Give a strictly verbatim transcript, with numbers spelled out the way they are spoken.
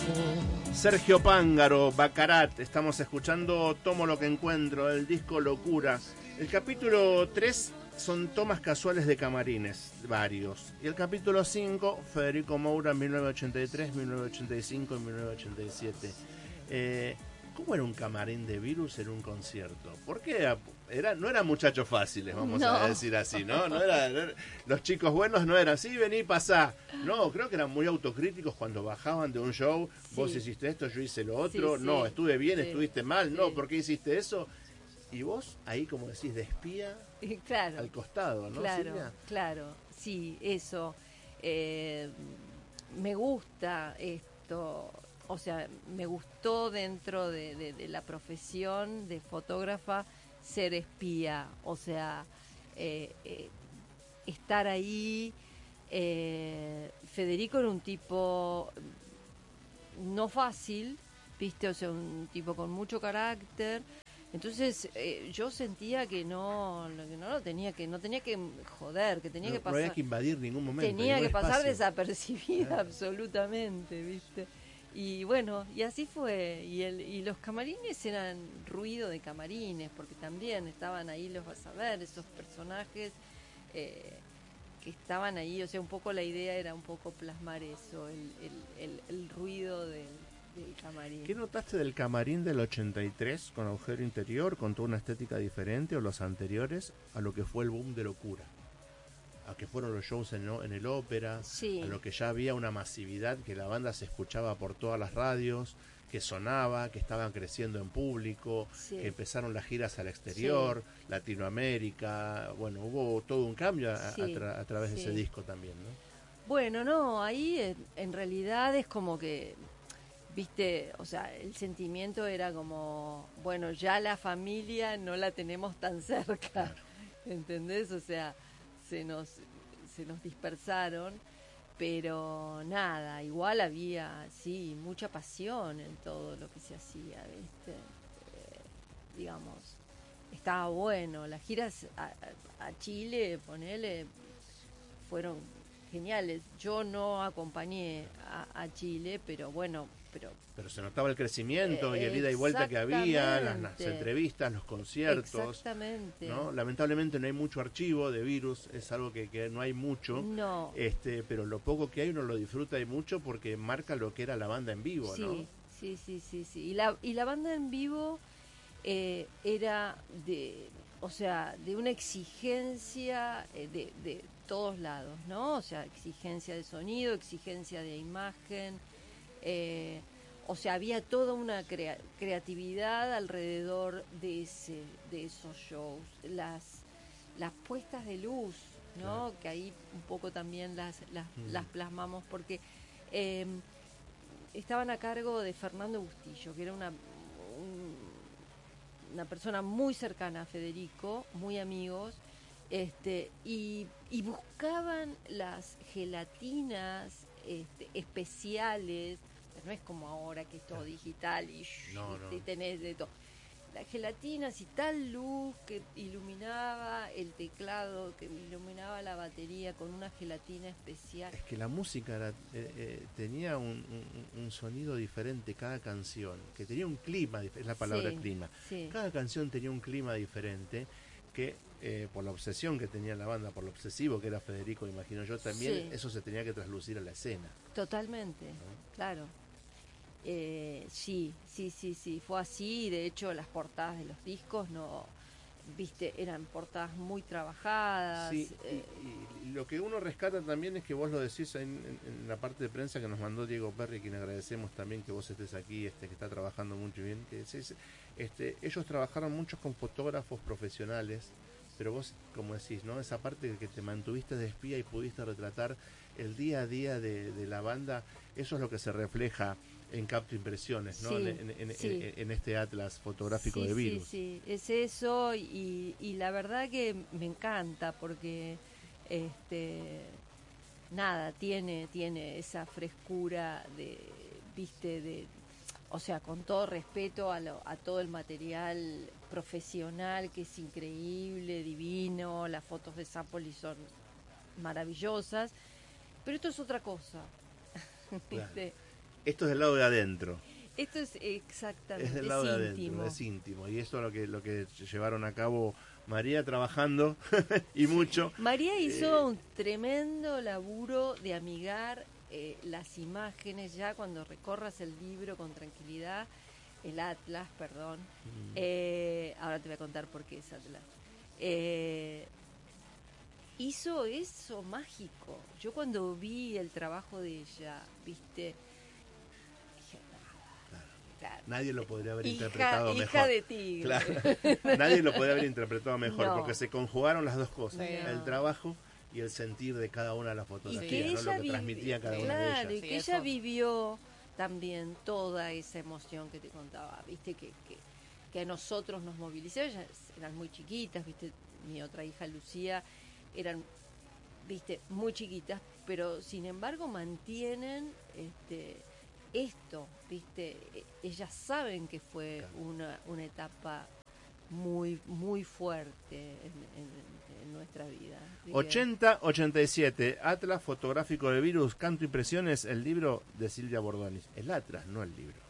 Sergio Pángaro, Baccarat, estamos escuchando Tomo lo que encuentro, el disco Locura. El capítulo tres son tomas casuales de camarines, varios. Y el capítulo cinco, Federico Moura, mil novecientos ochenta y tres, mil novecientos ochenta y cinco y mil novecientos ochenta y siete. Eh, ¿Cómo era un camarín de Virus en un concierto? Porque era, no eran muchachos fáciles, vamos no. a decir así, ¿no? No era, no era, los chicos buenos no eran así, vení, pasá. No, creo que eran muy autocríticos cuando bajaban de un show. Sí. Vos hiciste esto, yo hice lo otro. Sí, sí. No, estuve bien, sí. estuviste mal. Sí. No, ¿por qué hiciste eso? Y vos ahí, como decís, de espía claro, al costado, ¿no, claro, Silvia? Claro, sí, eso. Eh, me gusta esto. O sea, me gustó dentro de, de, de la profesión de fotógrafa ser espía, o sea, eh, eh, estar ahí. Eh, Federico era un tipo no fácil, viste, o sea, un tipo con mucho carácter. Entonces eh, yo sentía que no, que no lo tenía que, no tenía que joder, que tenía no, que pasar. No había que invadir ningún momento. Tenía ningún que pasar espacio. desapercibida Claro. absolutamente, viste. Y bueno, y así fue. Y, el, y los camarines eran ruido de camarines, porque también estaban ahí, los vas a ver, esos personajes eh, que estaban ahí. O sea, un poco la idea era un poco plasmar eso, el, el, el, el ruido del, del camarín. ¿Qué notaste del camarín del ochenta y tres con agujero interior, con toda una estética diferente, o los anteriores, a lo que fue el boom de Locura? A que fueron los shows en, en el ópera, sí. a lo que ya había una masividad, que la banda se escuchaba por todas las radios, que sonaba, que estaban creciendo en público, sí. que empezaron las giras al exterior, sí. Latinoamérica, bueno, hubo todo un cambio a, sí. a, tra a través sí. de ese disco también, ¿no? Bueno, no, ahí en, en realidad es como que, viste, o sea, el sentimiento era como, bueno, ya la familia no la tenemos tan cerca, claro. ¿Entendés? O sea, se nos se nos dispersaron, pero nada, igual había sí mucha pasión en todo lo que se hacía, ¿viste? Eh, digamos, estaba bueno. Las giras a, a, a Chile, ponele, fueron geniales. Yo no acompañé a, a Chile, pero bueno, pero pero se notaba el crecimiento eh, y el ida y vuelta que había, las, las entrevistas, los conciertos. Exactamente. ¿No? Lamentablemente no hay mucho archivo de Virus, es algo que, que no hay mucho. No. Este, pero lo poco que hay uno lo disfruta y mucho porque marca lo que era la banda en vivo, sí, ¿no? Sí, sí, sí, sí. Y la y la banda en vivo eh, era de, o sea, de una exigencia eh, de de todos lados, ¿no? O sea, exigencia de sonido, exigencia de imagen. Eh, o sea, había toda una crea creatividad alrededor de ese, de esos shows, las las puestas de luz, ¿no? Claro. Que ahí un poco también las las, mm. las plasmamos porque eh, estaban a cargo de Fernando Bustillo, que era una un, una persona muy cercana a Federico, muy amigos. Este, y, y buscaban las gelatinas este, especiales, no es como ahora que es todo digital y, no, no. y tenés de todo. Las gelatinas y tal luz que iluminaba el teclado, que iluminaba la batería con una gelatina especial. Es que la música era, eh, eh, tenía un, un, un sonido diferente cada canción, que tenía un clima, es la palabra sí, clima. Sí. Cada canción tenía un clima diferente. Que eh, por la obsesión que tenía la banda, por lo obsesivo que era Federico, imagino yo también, sí. eso se tenía que traslucir a la escena. Totalmente, ¿no? Claro. Eh, sí, sí, sí, sí, fue así. De hecho, las portadas de los discos no, viste, eran portadas muy trabajadas. Sí, eh. y, y lo que uno rescata también es que vos lo decís en, en, en la parte de prensa que nos mandó Diego Perry, quien agradecemos también que vos estés aquí, este que está trabajando mucho bien, que es, este, ellos trabajaron mucho con fotógrafos profesionales, pero vos, como decís, ¿no? Esa parte que te mantuviste de espía y pudiste retratar el día a día de, de la banda, eso es lo que se refleja en Capto Impresiones, ¿no? Sí, en, en, sí. en, en este atlas fotográfico sí, de Virus. Sí, sí, es eso y, y la verdad que me encanta porque este nada, tiene, tiene esa frescura de, viste, de, o sea, con todo respeto a, lo, a todo el material profesional que es increíble, divino, las fotos de Zapoli son maravillosas, pero esto es otra cosa, claro. ¿viste? Esto es del lado de adentro. Esto es exactamente, Es del lado es de íntimo. adentro, es íntimo. Y eso es lo que, lo que llevaron a cabo María trabajando y mucho. María hizo Eh, un tremendo laburo de amigar eh, las imágenes, ya cuando recorras el libro con tranquilidad, el Atlas, perdón. Mm. Eh, ahora te voy a contar por qué es Atlas. Eh, hizo eso mágico. Yo cuando vi el trabajo de ella, viste, dije, nada, claro. Nadie lo podría haber Hija, interpretado hija mejor. de tigre. Claro. Nadie lo podría haber interpretado mejor, No. porque se conjugaron las dos cosas, No. el trabajo y el sentir de cada una de las Y fotografías, que ¿no? ella Lo que vi- transmitía cada una de claro, ellas. y que Sí, ella eso. vivió también toda esa emoción que te contaba, viste, que, que, que a nosotros nos movilizó. Ellas eran muy chiquitas, viste, mi otra hija Lucía, eran, viste, muy chiquitas, pero sin embargo mantienen este esto, viste, E- ellas saben que fue Claro. una, una etapa muy, muy fuerte en, en- en nuestra vida. Así que- ochenta ochenta y siete, Atlas fotográfico de virus, canto impresiones, el libro de Silvia Bordonis. El Atlas, no el libro.